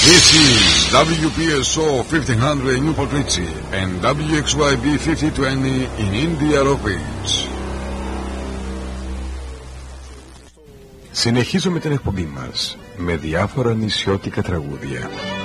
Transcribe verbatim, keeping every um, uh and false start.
This is W P S O fifteen hundred in Newport Richie and W X Y B fifty twenty in India Office. Συνεχίζουμε την εκπομπή μας με διάφορα νησιώτικα τραγούδια.